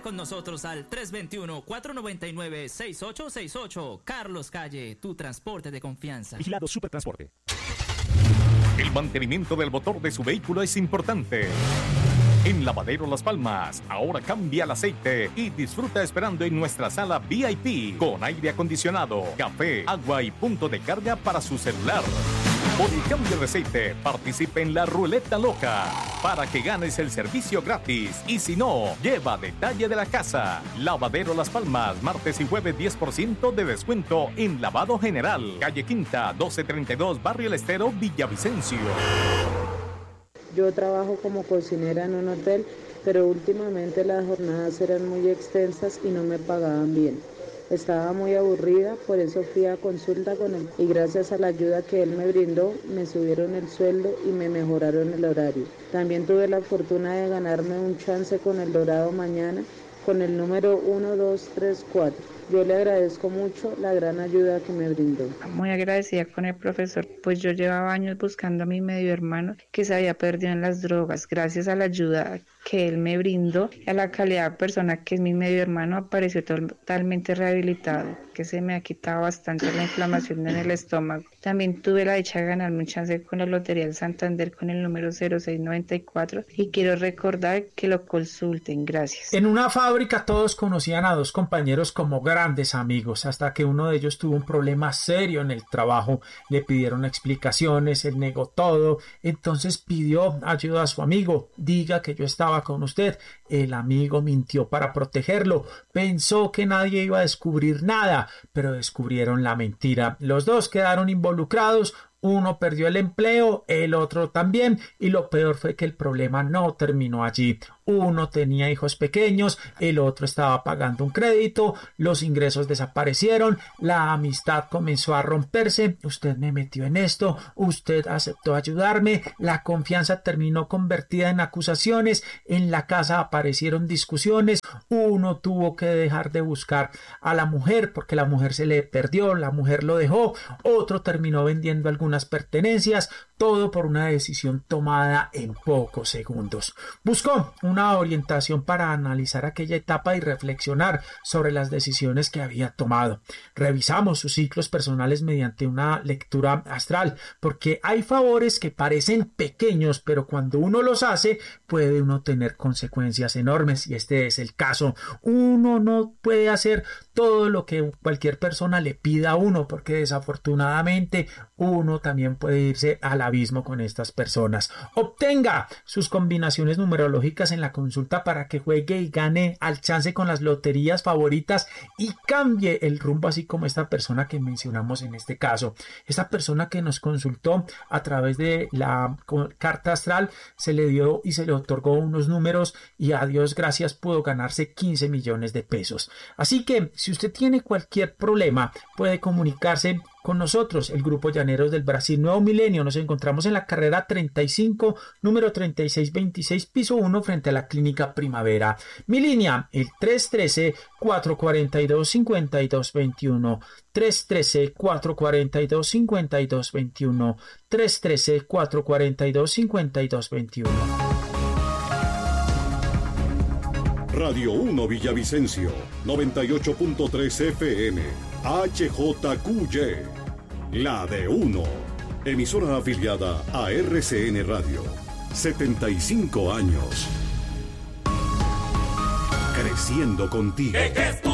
con nosotros al 321-499-6868. Carlos Calle, tu transporte de confianza. Vigilado Supertransporte. El mantenimiento del motor de su vehículo es importante. En Lavadero Las Palmas, ahora cambia el aceite y disfruta esperando en nuestra sala VIP con aire acondicionado, café, agua y punto de carga para su celular. Por el cambio de aceite, participe en la ruleta loca para que ganes el servicio gratis. Y si no, lleva detalle de la casa. Lavadero Las Palmas, martes y jueves 10% de descuento en lavado general. Calle Quinta, 1232, Barrio El Estero, Villavicencio. Yo trabajo como cocinera en un hotel, pero últimamente las jornadas eran muy extensas y no me pagaban bien. Estaba muy aburrida, por eso fui a consulta con él y gracias a la ayuda que él me brindó, me subieron el sueldo y me mejoraron el horario. También tuve la fortuna de ganarme un chance con El Dorado mañana con el número 1234. Yo le agradezco mucho la gran ayuda que me brindó. Muy agradecida con el profesor, pues yo llevaba años buscando a mi medio hermano que se había perdido en las drogas. Gracias a la ayuda que él me brindó y a la calidad de persona que es mi medio hermano, apareció totalmente rehabilitado, que se me ha quitado bastante la inflamación en el estómago. También tuve la dicha de ganarme un chance con la Lotería del Santander con el número 0694 y quiero recordar que lo consulten. Gracias. En una fábrica todos conocían a dos compañeros como grandes amigos, hasta que uno de ellos tuvo un problema serio en el trabajo. Le pidieron explicaciones, él negó todo, entonces pidió ayuda a su amigo. Diga que yo estaba con usted. El amigo mintió para protegerlo, pensó que nadie iba a descubrir nada, pero descubrieron la mentira. Los dos quedaron involucrados. Uno perdió el empleo, el otro también, y lo peor fue que el problema no terminó allí. Uno tenía hijos pequeños, el otro estaba pagando un crédito, los ingresos desaparecieron, la amistad comenzó a romperse. Usted me metió en esto, usted aceptó ayudarme, la confianza terminó convertida en acusaciones, en la casa aparecieron discusiones, uno tuvo que dejar de buscar a la mujer porque la mujer se le perdió, la mujer lo dejó, otro terminó vendiendo algunas pertenencias, todo por una decisión tomada en pocos segundos. Buscó una orientación para analizar aquella etapa y reflexionar sobre las decisiones que había tomado. Revisamos sus ciclos personales mediante una lectura astral, porque hay favores que parecen pequeños, pero cuando uno los hace, puede uno tener consecuencias enormes, y este es el caso. Uno no puede hacer todo lo que cualquier persona le pida a uno, porque desafortunadamente uno también puede irse al abismo con estas personas. Obtenga sus combinaciones numerológicas en la consulta para que juegue y gane al chance con las loterías favoritas y cambie el rumbo, así como esta persona que mencionamos en este caso. Esta persona que nos consultó a través de la carta astral, se le dio y se le otorgó unos números y a Dios gracias pudo ganarse 15 millones de pesos. Así que si usted tiene cualquier problema, puede comunicarse con nosotros, el Grupo Llaneros del Brasil Nuevo Milenio. Nos encontramos en la carrera 35, número 3626, piso 1, frente a la Clínica Primavera. Mi línea, el 313-442-5221, 313-442-5221, 313-442-5221. Radio 1 Villavicencio, 98.3 FM, HJQY, la de 1, emisora afiliada a RCN Radio, 75 años, creciendo contigo.